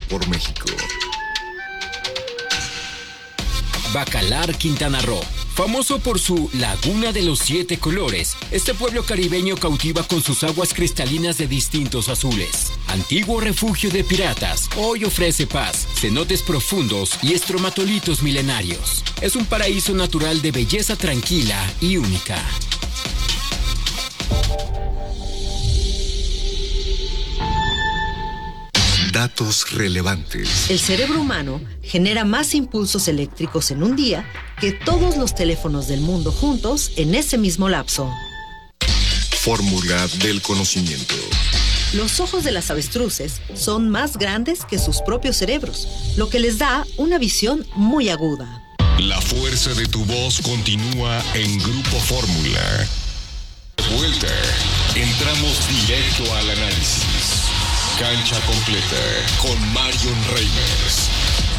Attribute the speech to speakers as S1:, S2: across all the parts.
S1: por México.
S2: Bacalar, Quintana Roo. Famoso por su Laguna de los 7 colores, este pueblo caribeño cautiva con sus aguas cristalinas de distintos azules. Antiguo refugio de piratas, hoy ofrece paz, cenotes profundos y estromatolitos milenarios. Es un paraíso natural de belleza tranquila y única.
S1: Datos relevantes.
S3: El cerebro humano genera más impulsos eléctricos en un día que todos los teléfonos del mundo juntos en ese mismo lapso.
S1: Fórmula del conocimiento.
S3: Los ojos de las avestruces son más grandes que sus propios cerebros, lo que les da una visión muy aguda.
S1: La fuerza de tu voz continúa en Grupo Fórmula. Vuelta. Entramos directo al análisis. Cancha completa con Marion Reimers.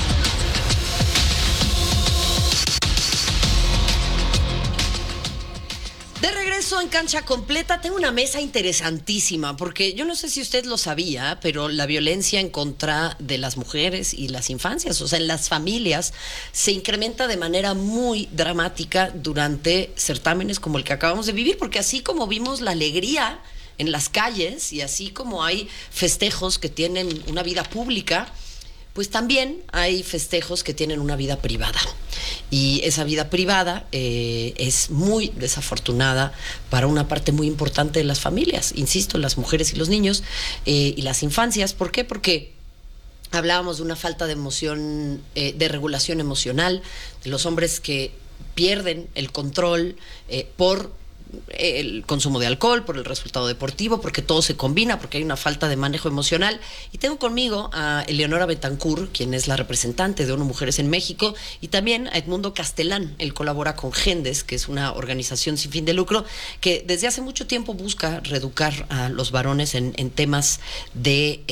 S4: De regreso en Cancha Completa, tengo una mesa interesantísima, porque yo no sé si usted lo sabía, pero la violencia en contra de las mujeres y las infancias, o sea, en las familias, se incrementa de manera muy dramática durante certámenes como el que acabamos de vivir, porque así como vimos la alegría en las calles y así como hay festejos que tienen una vida pública, pues también hay festejos que tienen una vida privada. Y esa vida privada es muy desafortunada para una parte muy importante de las familias, insisto, las mujeres y los niños y las infancias. ¿Por qué? Porque hablábamos de una falta de emoción, de regulación emocional, de los hombres que pierden el control por el consumo de alcohol, por el resultado deportivo, porque todo se combina, porque hay una falta de manejo emocional. Y tengo conmigo a Eleonora Betancourt, quien es la representante de ONU Mujeres en México, y también a Edmundo Castelán. Él colabora con Gendes, que es una organización sin fin de lucro que desde hace mucho tiempo busca reeducar a los varones en temas de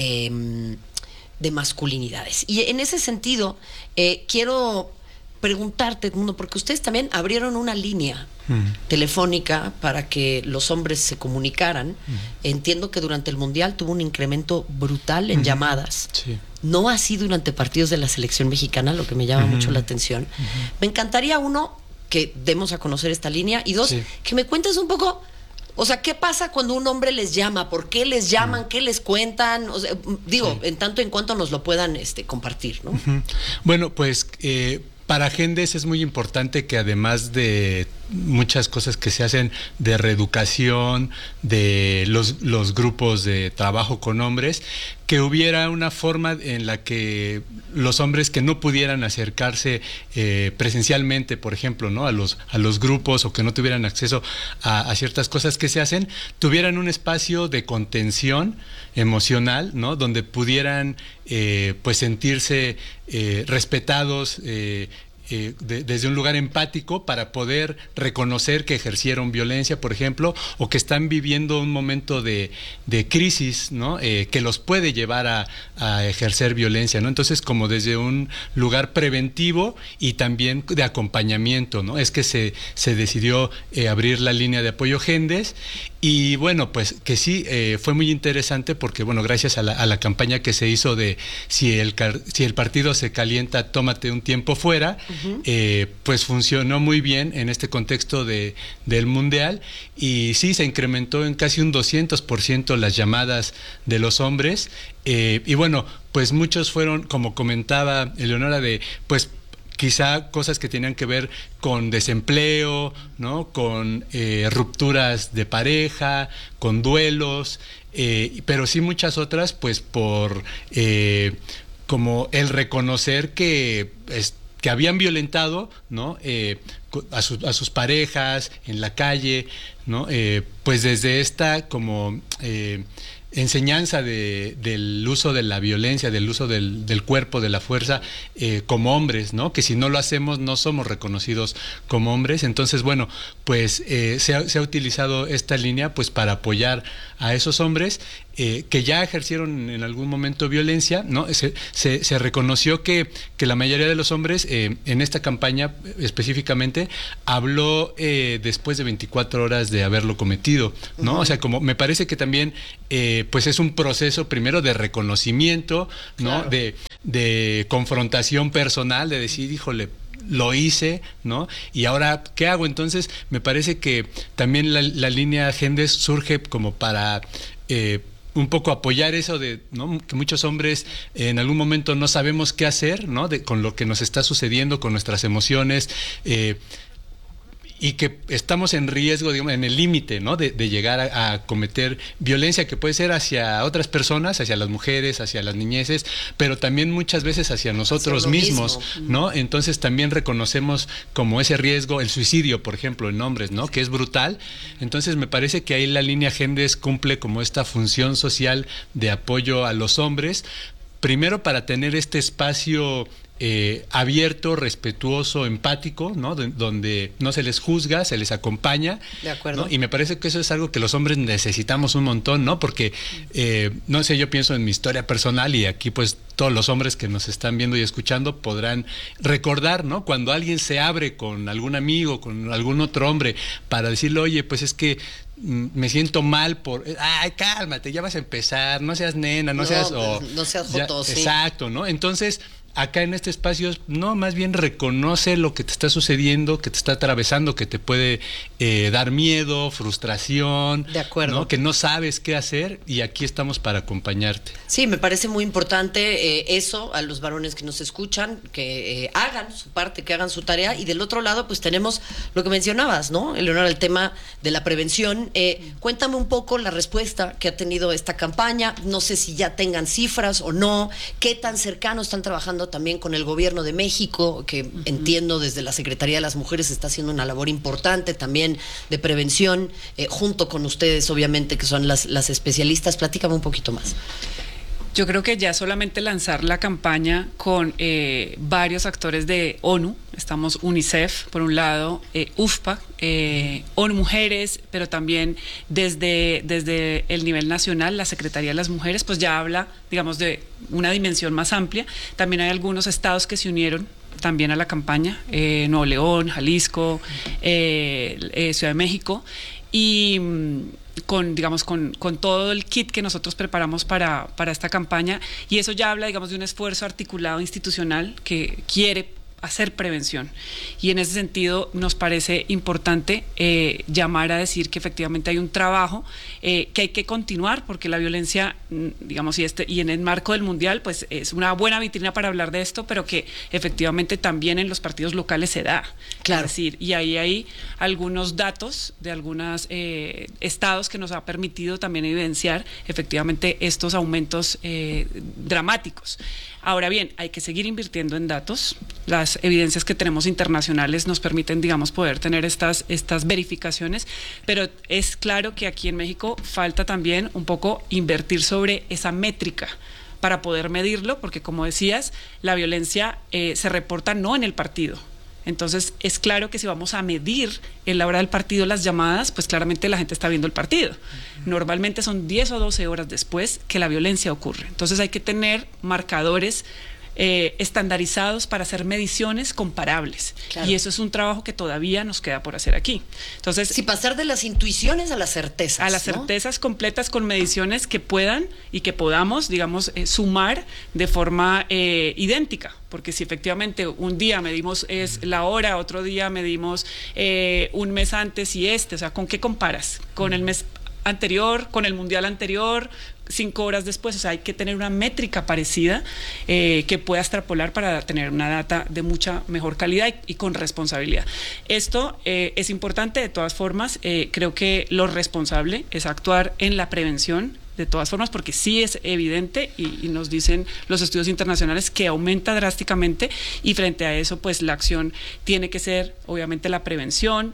S4: masculinidades. Y en ese sentido, quiero preguntarte, Edmundo, porque ustedes también abrieron una línea telefónica para que los hombres se comunicaran. Entiendo que durante el Mundial tuvo un incremento brutal en llamadas.
S5: Sí.
S4: No así durante partidos de la selección mexicana, lo que me llama mucho la atención. Me encantaría, uno, que demos a conocer esta línea, y dos, que me cuentes un poco, o sea, ¿qué pasa cuando un hombre les llama? ¿Por qué les llaman? ¿Qué les cuentan? O sea, digo, en tanto en cuanto nos lo puedan compartir, ¿no?
S5: Bueno, pues para Gendes es muy importante que, además de muchas cosas que se hacen de reeducación, de los grupos de trabajo con hombres, que hubiera una forma en la que los hombres que no pudieran acercarse presencialmente, por ejemplo, ¿no?, a los grupos, o que no tuvieran acceso a ciertas cosas que se hacen, tuvieran un espacio de contención emocional, ¿no?, donde pudieran pues sentirse respetados desde un lugar empático, para poder reconocer que ejercieron violencia, por ejemplo, o que están viviendo un momento de crisis, ¿no?, que los puede llevar a ejercer violencia, ¿no? Entonces, como desde un lugar preventivo y también de acompañamiento, ¿no? Es que se decidió abrir la línea de apoyo Gendes. Y bueno, pues que sí, fue muy interesante, porque bueno, gracias a la campaña que se hizo de si el partido se calienta, tómate un tiempo fuera, pues funcionó muy bien en este contexto del Mundial, y sí, se incrementó en casi un 200% las llamadas de los hombres, y bueno, pues muchos fueron, como comentaba Eleonora, pues quizá cosas que tenían que ver con desempleo, ¿no?, con rupturas de pareja, con duelos, pero sí muchas otras, pues por como el reconocer que habían violentado, ¿no?, a sus parejas en la calle, ¿no?, pues desde esta como enseñanza del uso de la violencia, del uso del cuerpo, de la fuerza, como hombres, ¿no?, que si no lo hacemos no somos reconocidos como hombres. Entonces, bueno, pues se ha utilizado esta línea pues para apoyar a esos hombres que ya ejercieron en algún momento violencia, ¿no? Se reconoció que la mayoría de los hombres en esta campaña específicamente habló después de 24 horas de haberlo cometido, ¿no? O sea, como me parece que también pues es un proceso primero de reconocimiento, ¿no? Claro. de confrontación personal, de decir, híjole, lo hice, ¿no? Y ahora, ¿qué hago? Entonces, me parece que también la línea Gendes surge como para un poco apoyar eso de, ¿no?, que muchos hombres en algún momento no sabemos qué hacer, ¿no?, con lo que nos está sucediendo, con nuestras emociones, y que estamos en riesgo, digamos, en el límite, ¿no?, de llegar a cometer violencia que puede ser hacia otras personas, hacia las mujeres, hacia las niñeces, pero también muchas veces hacia nosotros mismos, ¿no? Entonces también reconocemos como ese riesgo, el suicidio, por ejemplo, en hombres, ¿no?, que es brutal. Entonces me parece que ahí la línea Gendes cumple como esta función social de apoyo a los hombres, primero para tener este espacio abierto, respetuoso, empático, ¿no?, donde no se les juzga, se les acompaña.
S4: De acuerdo.
S5: ¿No? Y me parece que eso es algo que los hombres necesitamos un montón, ¿no? Porque, no sé, yo pienso en mi historia personal y aquí pues todos los hombres que nos están viendo y escuchando podrán recordar, ¿no?, cuando alguien se abre con algún amigo, con algún otro hombre, para decirle, oye, pues es que me siento mal por... Ay, cálmate, ya vas a empezar, no seas nena, no seas joto, sí. Exacto, ¿no? Entonces, acá en este espacio, no, más bien reconoce lo que te está sucediendo, que te está atravesando, que te puede dar miedo, frustración.
S4: De acuerdo.
S5: ¿No?, que no sabes qué hacer, y aquí estamos para acompañarte.
S4: Sí, me parece muy importante eso, a los varones que nos escuchan, que hagan su parte, que hagan su tarea, y del otro lado pues tenemos lo que mencionabas, ¿no, Eleonora?, el tema de la prevención. Cuéntame un poco la respuesta que ha tenido esta campaña, no sé si ya tengan cifras o no, qué tan cercano están trabajando también con el gobierno de México, que entiendo desde la Secretaría de las Mujeres está haciendo una labor importante también de prevención, junto con ustedes obviamente que son las especialistas. Platícame un poquito más.
S6: Yo creo que ya solamente lanzar la campaña con varios actores de ONU, estamos UNICEF por un lado, UFPA, ONU Mujeres, pero también desde el nivel nacional, la Secretaría de las Mujeres, pues ya habla, digamos, de una dimensión más amplia. También hay algunos estados que se unieron también a la campaña, Nuevo León, Jalisco, Ciudad de México, y con todo el kit que nosotros preparamos para esta campaña, y eso ya habla, digamos, de un esfuerzo articulado institucional que quiere hacer prevención, y en ese sentido nos parece importante llamar a decir que efectivamente hay un trabajo que hay que continuar, porque la violencia, digamos, y en el marco del Mundial pues es una buena vitrina para hablar de esto, pero que efectivamente también en los partidos locales se da. Claro. Es decir, y ahí hay algunos datos de algunos estados que nos ha permitido también evidenciar efectivamente estos aumentos dramáticos. Ahora bien, hay que seguir invirtiendo en datos. Las evidencias que tenemos internacionales nos permiten, digamos, poder tener estas verificaciones, pero es claro que aquí en México falta también un poco invertir sobre esa métrica para poder medirlo, porque como decías, la violencia se reporta no en el partido. Entonces, es claro que si vamos a medir en la hora del partido las llamadas, pues claramente la gente está viendo el partido. Normalmente son 10 o 12 horas después que la violencia ocurre. Entonces, hay que tener marcadores estandarizados para hacer mediciones comparables. Claro. Y eso es un trabajo que todavía nos queda por hacer aquí. Entonces,
S4: sí, pasar de las intuiciones a las certezas.
S6: A las certezas completas con mediciones que puedan y que podamos, digamos, sumar de forma idéntica. Porque si efectivamente un día medimos es la hora, otro día medimos un mes antes y o sea, ¿con qué comparas? ¿Con el mes anterior, con el mundial anterior, 5 horas después? O sea, hay que tener una métrica parecida que pueda extrapolar para tener una data de mucha mejor calidad y con responsabilidad. Esto es importante. De todas formas, creo que lo responsable es actuar en la prevención, de todas formas, porque sí es evidente y nos dicen los estudios internacionales que aumenta drásticamente, y frente a eso pues la acción tiene que ser obviamente la prevención,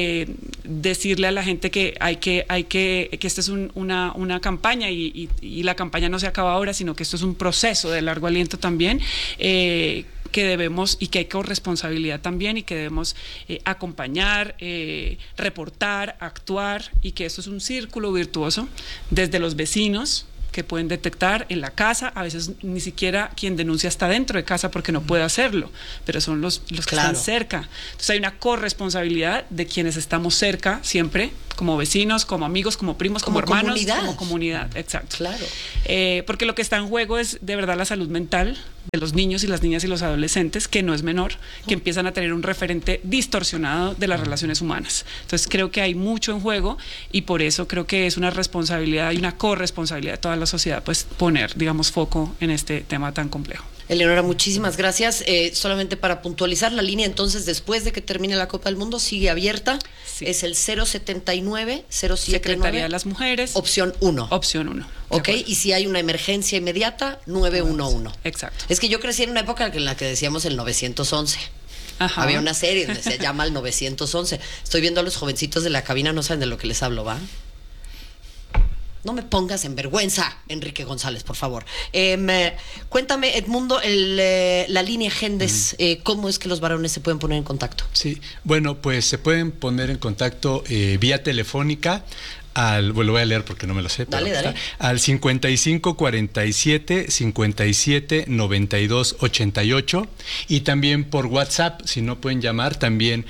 S6: decirle a la gente que que esta es una campaña y la campaña no se acaba ahora, sino que esto es un proceso de largo aliento también, que debemos y que hay corresponsabilidad también, y que debemos acompañar, reportar, actuar, y que esto es un círculo virtuoso desde los vecinos que pueden detectar en la casa. A veces ni siquiera quien denuncia está dentro de casa porque no puede hacerlo, pero son los que están cerca. Entonces hay una corresponsabilidad de quienes estamos cerca siempre como vecinos, como amigos, como primos, como hermanos,
S4: comunidad.
S6: Como comunidad, exacto.
S4: Claro.
S6: Porque lo que está en juego es de verdad la salud mental de los niños y las niñas y los adolescentes, que no es menor, que empiezan a tener un referente distorsionado de las relaciones humanas. Entonces creo que hay mucho en juego y por eso creo que es una responsabilidad y una corresponsabilidad de toda la sociedad, pues poner, digamos, foco en este tema tan complejo.
S4: Eleonora, muchísimas gracias. Solamente para puntualizar, la línea entonces después de que termine la Copa del Mundo sigue abierta. Sí. Es el 079-079.
S6: Secretaría de las Mujeres.
S4: Opción 1.
S6: Opción 1.
S4: Ok, y si hay una emergencia inmediata, 911.
S6: Exacto.
S4: Es que yo crecí en una época en la que decíamos el 911.
S6: Ajá.
S4: Había una serie donde se llama el 911. Estoy viendo a los jovencitos de la cabina, no saben de lo que les hablo, ¿va? No me pongas en vergüenza, Enrique González, por favor. Cuéntame, Edmundo, la línea Gendes, ¿cómo es que los varones se pueden poner en contacto?
S5: Sí, bueno, pues se pueden poner en contacto vía telefónica lo voy a leer porque no me lo sé.
S4: Dale.
S5: Al 5547-579288 y también por WhatsApp, si no pueden llamar, también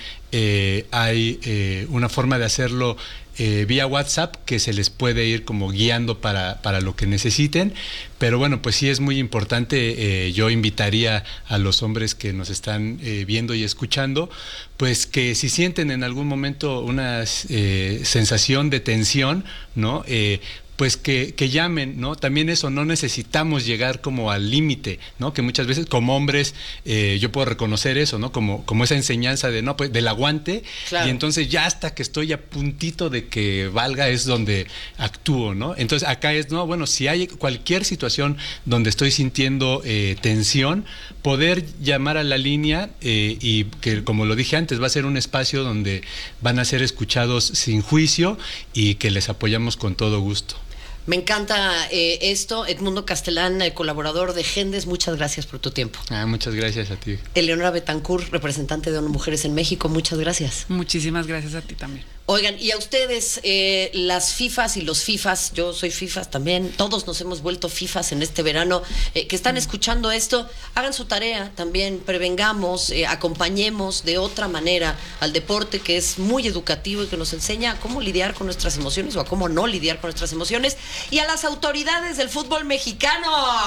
S5: hay una forma de hacerlo vía WhatsApp que se les puede ir como guiando para lo que necesiten, pero bueno, pues sí es muy importante, yo invitaría a los hombres que nos están viendo y escuchando, pues que si sienten en algún momento una sensación de tensión, ¿no? Pues que llamen, ¿no? También eso, no necesitamos llegar como al límite, ¿no? Que muchas veces como hombres yo puedo reconocer eso, ¿no? Como esa enseñanza de, no, pues del aguante,
S4: claro.
S5: Y entonces ya hasta que estoy a puntito de que valga es donde actúo, ¿no? Entonces acá es, no, bueno, si hay cualquier situación donde estoy sintiendo tensión, poder llamar a la línea y que, como lo dije antes, va a ser un espacio donde van a ser escuchados sin juicio y que les apoyamos con todo gusto.
S4: Me encanta esto. Edmundo Castelán, colaborador de Gendes, muchas gracias por tu tiempo.
S5: Muchas gracias a ti.
S4: Eleonora Betancourt, representante de ONU Mujeres en México, muchas gracias.
S6: Muchísimas gracias a ti también.
S4: Oigan, y a ustedes, las FIFAs y los FIFAs, yo soy FIFAs también, todos nos hemos vuelto FIFAs en este verano, que están escuchando esto, hagan su tarea también, prevengamos, acompañemos de otra manera al deporte que es muy educativo y que nos enseña a cómo lidiar con nuestras emociones o a cómo no lidiar con nuestras emociones, y a las autoridades del fútbol mexicano.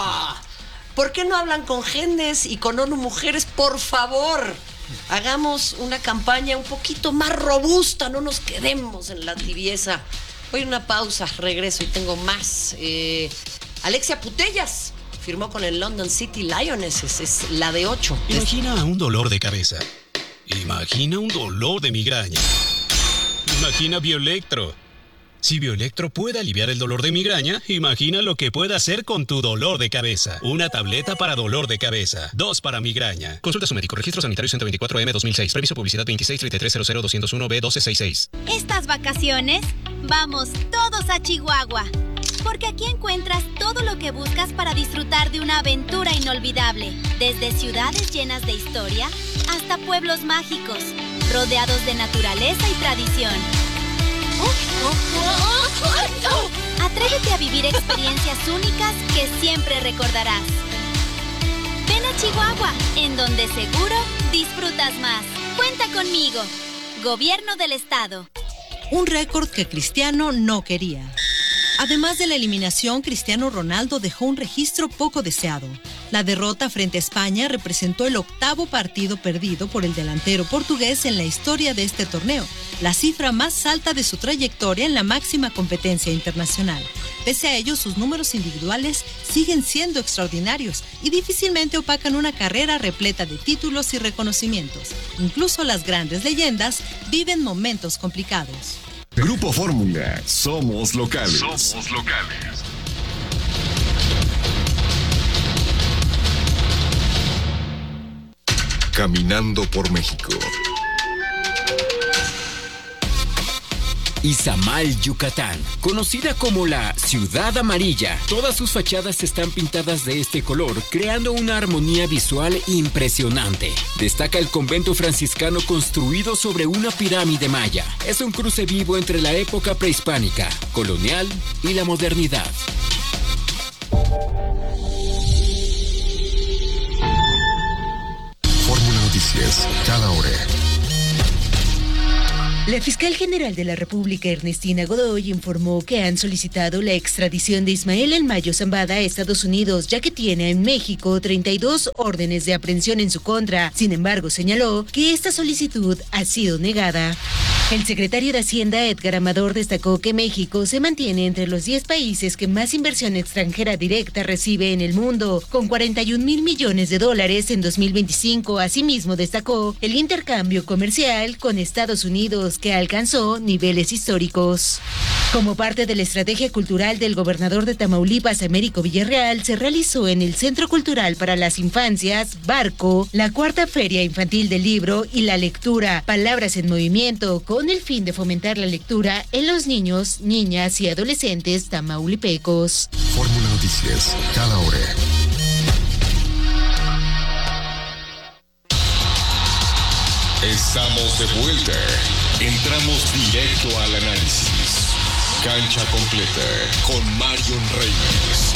S4: ¿Por qué no hablan con Gendes y con ONU Mujeres? Por favor, hagamos una campaña un poquito más robusta, no nos quedemos en la tibieza. Voy a una pausa, regreso y tengo más. Alexia Putellas firmó con el London City Lionesses, es la de 8.
S7: Imagina un dolor de cabeza. Imagina un dolor de migraña. Imagina Bioelectro. Si Bioelectro puede aliviar el dolor de migraña, imagina lo que puede hacer con tu dolor de cabeza. Una tableta para dolor de cabeza, 2 para migraña. Consulta a su médico. Registro sanitario 124M 2006. Permiso publicidad 26330021B1266.
S8: Estas vacaciones, vamos todos a Chihuahua. Porque aquí encuentras todo lo que buscas para disfrutar de una aventura inolvidable. Desde ciudades llenas de historia hasta pueblos mágicos, rodeados de naturaleza y tradición. Atrévete a vivir experiencias únicas que siempre recordarás. Ven a Chihuahua, en donde seguro disfrutas más. Cuenta conmigo. Gobierno del Estado.
S3: Un récord que Cristiano no quería. Además de la eliminación, Cristiano Ronaldo dejó un registro poco deseado. La derrota frente a España representó el 8º partido perdido por el delantero portugués en la historia de este torneo, la cifra más alta de su trayectoria en la máxima competencia internacional. Pese a ello, sus números individuales siguen siendo extraordinarios y difícilmente opacan una carrera repleta de títulos y reconocimientos. Incluso las grandes leyendas viven momentos complicados.
S1: Grupo Fórmula, somos locales. Somos locales. Caminando por México.
S2: Izamal, Yucatán, conocida como la Ciudad Amarilla. Todas sus fachadas están pintadas de este color, creando una armonía visual impresionante. Destaca el convento franciscano construido sobre una pirámide maya. Es un cruce vivo entre la época prehispánica, colonial y la modernidad.
S1: Fórmula Noticias, cada hora.
S9: La fiscal general de la República, Ernestina Godoy, informó que han solicitado la extradición de Ismael El Mayo Zambada a Estados Unidos, ya que tiene en México 32 órdenes de aprehensión en su contra. Sin embargo, señaló que esta solicitud ha sido negada. El secretario de Hacienda, Edgar Amador, destacó que México se mantiene entre los 10 países que más inversión extranjera directa recibe en el mundo, con 41,000 millones de dólares en 2025. Asimismo, destacó el intercambio comercial con Estados Unidos, que alcanzó niveles históricos. Como parte de la estrategia cultural del gobernador de Tamaulipas, Américo Villarreal, se realizó en el Centro Cultural para las Infancias, Barco, la 4ª Feria Infantil del Libro y la Lectura, Palabras en Movimiento, con el fin de fomentar la lectura en los niños, niñas y adolescentes tamaulipecos.
S1: Fórmula Noticias, cada hora. Estamos de vuelta. Entramos directo al análisis. Cancha completa con Marion Reimers.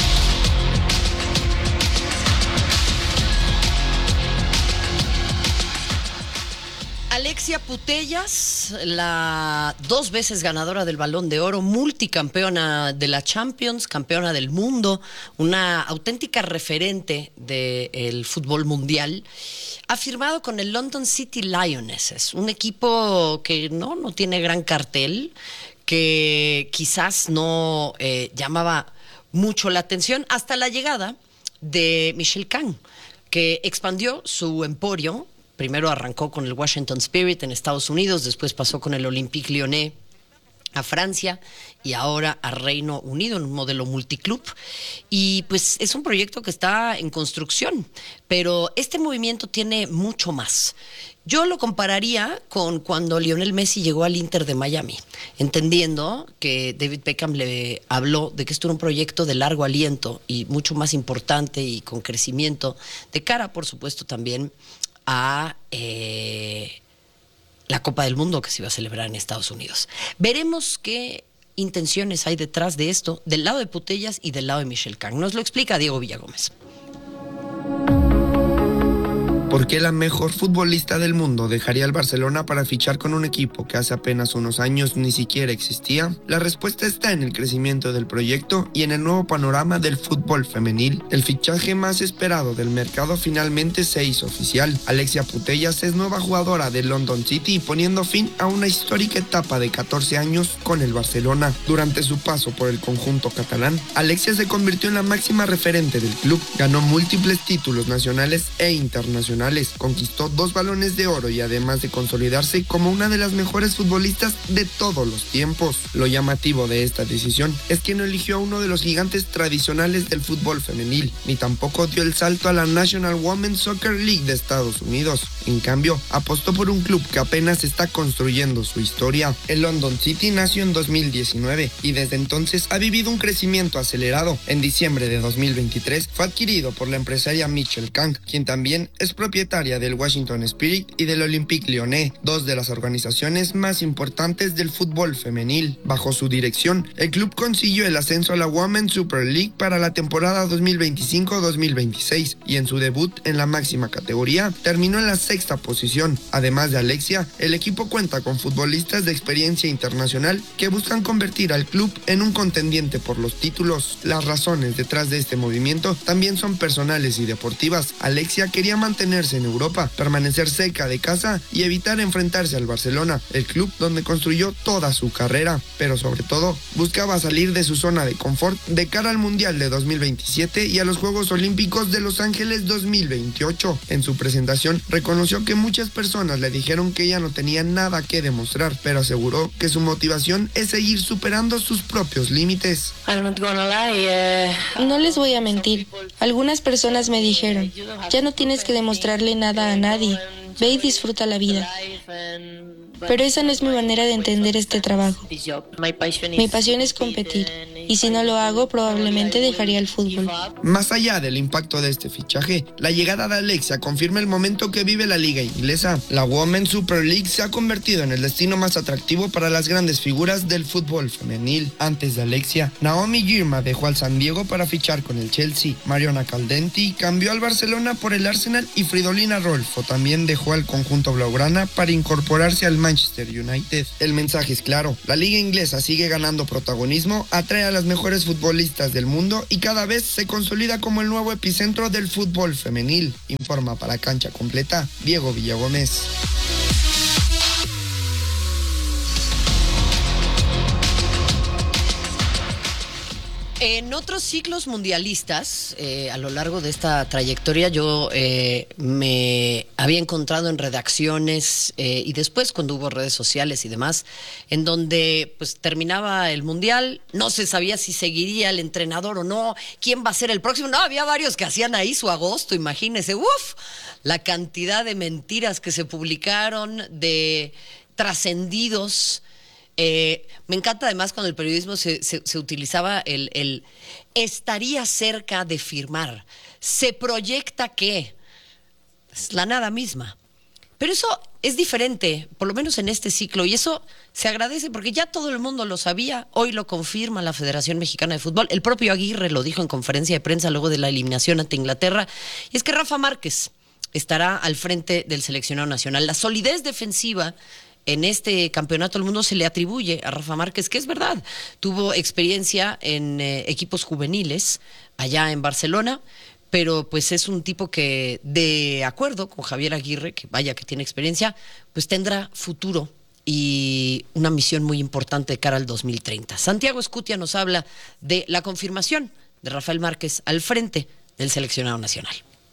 S4: Alexia Putellas, la 2 veces ganadora del Balón de Oro, multicampeona de la Champions, campeona del mundo, una auténtica referente del fútbol mundial, ha firmado con el London City Lionesses, un equipo que no tiene gran cartel, que quizás no llamaba mucho la atención hasta la llegada de Michel Kahn, que expandió su emporio. Primero arrancó con el Washington Spirit en Estados Unidos, después pasó con el Olympique Lyonnais a Francia y ahora a Reino Unido en un modelo multiclub. Y pues es un proyecto que está en construcción, pero este movimiento tiene mucho más. Yo lo compararía con cuando Lionel Messi llegó al Inter de Miami, entendiendo que David Beckham le habló de que esto era un proyecto de largo aliento y mucho más importante y con crecimiento de cara, por supuesto, también a la Copa del Mundo que se iba a celebrar en Estados Unidos. Veremos qué intenciones hay detrás de esto, del lado de Putellas y del lado de Michel Kahn. Nos lo explica Diego Villagómez.
S10: ¿Por qué la mejor futbolista del mundo dejaría el Barcelona para fichar con un equipo que hace apenas unos años ni siquiera existía? La respuesta está en el crecimiento del proyecto y en el nuevo panorama del fútbol femenil. El fichaje más esperado del mercado finalmente se hizo oficial. Alexia Putellas es nueva jugadora del London City, poniendo fin a una histórica etapa de 14 años con el Barcelona. Durante su paso por el conjunto catalán, Alexia se convirtió en la máxima referente del club. Ganó múltiples títulos nacionales e internacionales. Conquistó 2 balones de oro y además de consolidarse como una de las mejores futbolistas de todos los tiempos. Lo llamativo de esta decisión es que no eligió a uno de los gigantes tradicionales del fútbol femenil, ni tampoco dio el salto a la National Women's Soccer League de Estados Unidos. En cambio, apostó por un club que apenas está construyendo su historia. El London City nació en 2019 y desde entonces ha vivido un crecimiento acelerado. En diciembre de 2023 fue adquirido por la empresaria Michel Kahn, quien también es propietaria del Washington Spirit y del Olympique Lyonnais, 2 de las organizaciones más importantes del fútbol femenil. Bajo su dirección, el club consiguió el ascenso a la Women's Super League para la temporada 2025-2026 y en su debut en la máxima categoría terminó en la 6ª posición. Además de Alexia, el equipo cuenta con futbolistas de experiencia internacional que buscan convertir al club en un contendiente por los títulos. Las razones detrás de este movimiento también son personales y deportivas. Alexia quería mantenerse en Europa, permanecer cerca de casa y evitar enfrentarse al Barcelona, el club donde construyó toda su carrera, pero sobre todo buscaba salir de su zona de confort de cara al Mundial de 2027 y a los Juegos Olímpicos de Los Ángeles 2028. En su presentación reconoció que muchas personas le dijeron que ella no tenía nada que demostrar, pero aseguró que su motivación es seguir superando sus propios límites.
S11: No les voy a mentir, algunas personas me dijeron, ya no tienes que demostrarle nada a nadie, ve y disfruta la vida. Pero esa no es mi manera de entender este trabajo. Mi pasión es competir y si no lo hago, probablemente dejaría el fútbol.
S10: Más allá del impacto de este fichaje, la llegada de Alexia confirma el momento que vive la liga inglesa. La Women's Super League se ha convertido en el destino más atractivo para las grandes figuras del fútbol femenil. Antes de Alexia, Naomi Girma dejó al San Diego para fichar con el Chelsea. Mariona Caldenti cambió al Barcelona por el Arsenal y Fridolina Rolfo también dejó al conjunto blaugrana para incorporarse al Manchester United. El mensaje es claro, la liga inglesa sigue ganando protagonismo, atrae a las mejores futbolistas del mundo y cada vez se consolida como el nuevo epicentro del fútbol femenil. Informa para Cancha Completa, Diego Villagómez.
S4: En otros ciclos mundialistas, a lo largo de esta trayectoria, yo me había encontrado en redacciones y después cuando hubo redes sociales y demás, en donde pues terminaba el mundial, no se sabía si seguiría el entrenador o no, quién va a ser el próximo. No, había varios que hacían ahí su agosto, imagínense, la cantidad de mentiras que se publicaron, de trascendidos. Me encanta además cuando el periodismo se utilizaba el estaría cerca de firmar, se proyecta que es la nada misma, pero eso es diferente, por lo menos en este ciclo, y eso se agradece porque ya todo el mundo lo sabía. Hoy lo confirma la Federación Mexicana de Fútbol, el propio Aguirre lo dijo en conferencia de prensa luego de la eliminación ante Inglaterra, y es que Rafa Márquez estará al frente del seleccionado nacional. La solidez defensiva en este campeonato del mundo se le atribuye a Rafa Márquez, que es verdad, tuvo experiencia en equipos juveniles allá en Barcelona, pero pues es un tipo que, de acuerdo con Javier Aguirre, que vaya que tiene experiencia, pues tendrá futuro y una misión muy importante de cara al 2030. Santiago Escutia nos habla de la confirmación de Rafael Márquez al frente del seleccionado nacional.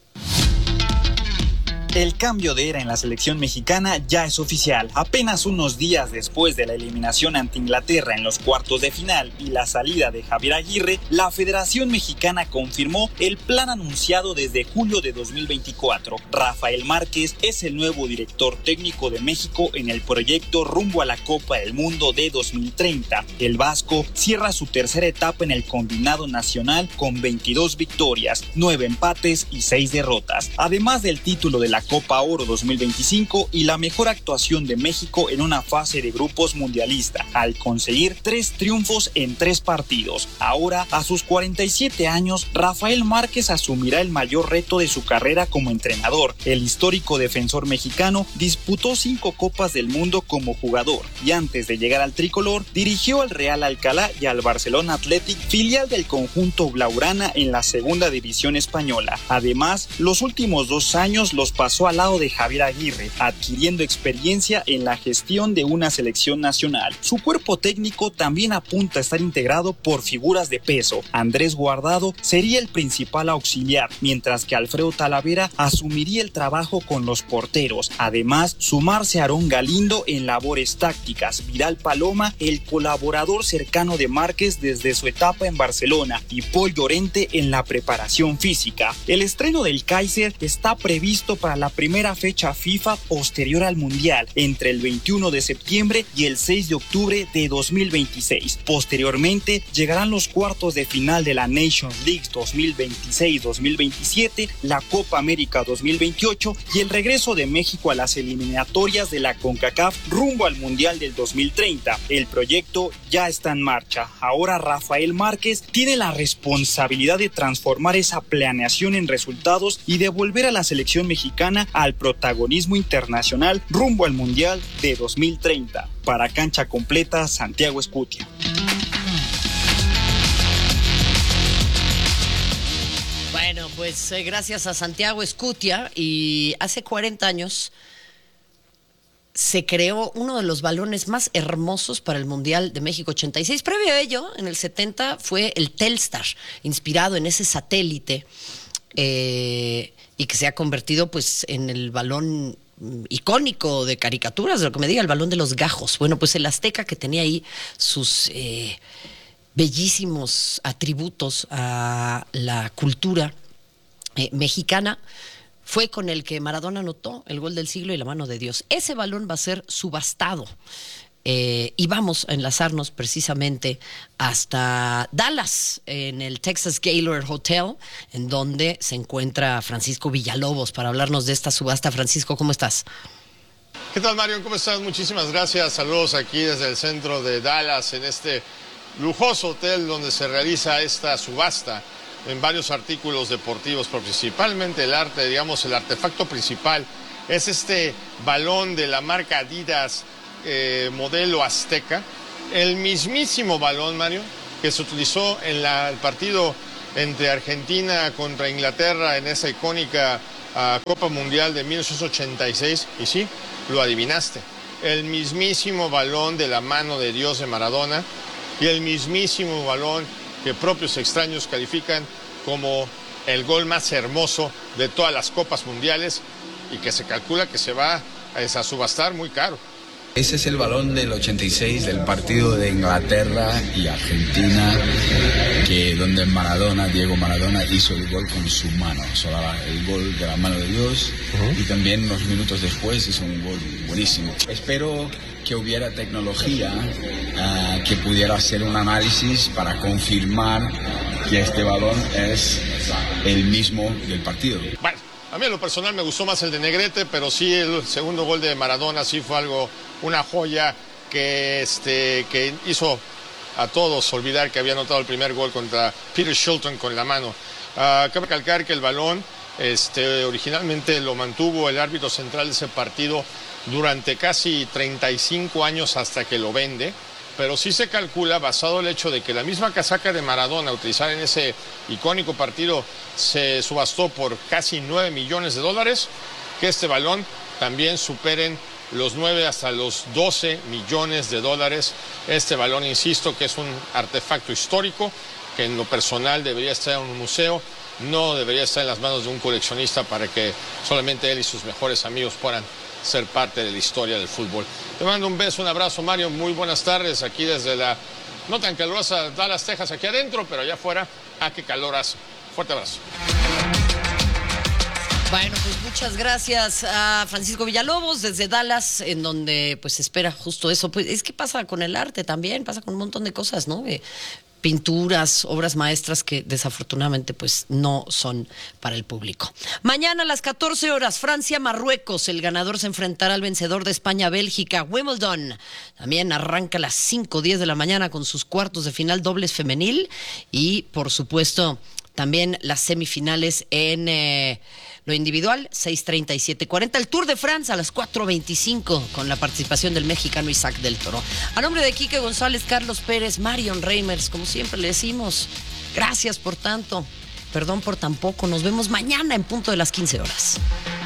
S12: El cambio de era en la selección mexicana ya es oficial. Apenas unos días después de la eliminación ante Inglaterra en los cuartos de final y la salida de Javier Aguirre, la Federación Mexicana confirmó el plan anunciado desde julio de 2024. Rafael Márquez es el nuevo director técnico de México en el proyecto rumbo a la Copa del Mundo de 2030. El vasco cierra su tercera etapa en el combinado nacional con 22 victorias, 9 empates y 6 derrotas, además del título de la Copa Oro 2025 y la mejor actuación de México en una fase de grupos mundialista, al conseguir 3 triunfos en 3 partidos. Ahora, a sus 47 años, Rafael Márquez asumirá el mayor reto de su carrera como entrenador. El histórico defensor mexicano disputó 5 Copas del Mundo como jugador y antes de llegar al tricolor, dirigió al Real Alcalá y al Barcelona Athletic, filial del conjunto blaugrana en la segunda división española. Además, los últimos 2 años los pasó al lado de Javier Aguirre, adquiriendo experiencia en la gestión de una selección nacional. Su cuerpo técnico también apunta a estar integrado por figuras de peso. Andrés Guardado sería el principal auxiliar, mientras que Alfredo Talavera asumiría el trabajo con los porteros. Además, sumarse a Aarón Galindo en labores tácticas, Vidal Paloma, el colaborador cercano de Márquez desde su etapa en Barcelona, y Paul Llorente en la preparación física. El estreno del Kaiser está previsto para la primera fecha FIFA posterior al Mundial, entre el 21 de septiembre y el 6 de octubre de 2026. Posteriormente llegarán los cuartos de final de la Nations League 2026-2027, la Copa América 2028 y el regreso de México a las eliminatorias de la CONCACAF rumbo al Mundial del 2030. El proyecto ya está en marcha. Ahora Rafael Márquez tiene la responsabilidad de transformar esa planeación en resultados y devolver a la selección mexicana al protagonismo internacional rumbo al Mundial de 2030. Para Cancha Completa, Santiago Escutia.
S4: Bueno, pues gracias a Santiago Escutia, y hace 40 años se creó uno de los balones más hermosos para el Mundial de México 86. Previo a ello, en el 70, fue el Telstar, inspirado en ese satélite, y que se ha convertido pues en el balón icónico de caricaturas, de lo que me diga, el balón de los gajos. Bueno, pues el Azteca, que tenía ahí sus bellísimos atributos a la cultura mexicana, fue con el que Maradona anotó el gol del siglo y la mano de Dios. Ese balón va a ser subastado Y vamos a enlazarnos precisamente hasta Dallas, en el Texas Gaylord Hotel, en donde se encuentra Francisco Villalobos para hablarnos de esta subasta. Francisco, ¿cómo estás?
S13: ¿Qué tal, Mario? ¿Cómo estás? Muchísimas gracias. Saludos aquí desde el centro de Dallas, en este lujoso hotel donde se realiza esta subasta en varios artículos deportivos, pero principalmente el arte, digamos, el artefacto principal es este balón de la marca Adidas, modelo Azteca, el mismísimo balón, Mario, que se utilizó en el partido entre Argentina contra Inglaterra en esa icónica Copa Mundial de 1986, y sí, lo adivinaste, el mismísimo balón de la mano de Dios de Maradona y el mismísimo balón que propios extraños califican como el gol más hermoso de todas las Copas Mundiales y que se calcula que se va a subastar muy caro.
S14: Ese es el balón del 86 del partido de Inglaterra y Argentina, donde Diego Maradona hizo el gol con su mano, el gol de la mano de Dios, y también unos minutos después hizo un gol buenísimo. Espero que hubiera tecnología que pudiera hacer un análisis para confirmar que este balón es el mismo del partido.
S13: Bueno, a mí en lo personal me gustó más el de Negrete, pero sí el segundo gol de Maradona sí fue una joya que hizo a todos olvidar que había anotado el primer gol contra Peter Shilton con la mano. Cabe recalcar que el balón originalmente lo mantuvo el árbitro central de ese partido durante casi 35 años hasta que lo vende, pero sí se calcula, basado en el hecho de que la misma casaca de Maradona utilizada en ese icónico partido se subastó por casi $9 millones, que este balón también superen los 9 hasta los 12 millones de dólares. Este balón, insisto, que es un artefacto histórico que en lo personal debería estar en un museo, no debería estar en las manos de un coleccionista para que solamente él y sus mejores amigos puedan ser parte de la historia del fútbol. Te mando un beso, un abrazo, Mario, muy buenas tardes aquí desde la no tan calurosa Dallas, Texas, aquí adentro, pero allá afuera, qué calor hace. Fuerte abrazo.
S4: Bueno, pues muchas gracias a Francisco Villalobos desde Dallas, en donde pues espera justo eso. Pues es que pasa con el arte también, pasa con un montón de cosas, ¿no? Pinturas, obras maestras que desafortunadamente pues no son para el público. Mañana a las 14 horas, Francia-Marruecos. El ganador se enfrentará al vencedor de España-Bélgica. Wimbledon también arranca a las 5:10 de la mañana con sus cuartos de final dobles femenil. Y por supuesto también las semifinales en lo individual, 6:30 y 7:40. El Tour de Francia a las 4:25 con la participación del mexicano Isaac del Toro. A nombre de Quique González, Carlos Pérez, Marion Reimers, como siempre le decimos, gracias por tanto, perdón por tan poco. Nos vemos mañana en punto de las 15 horas.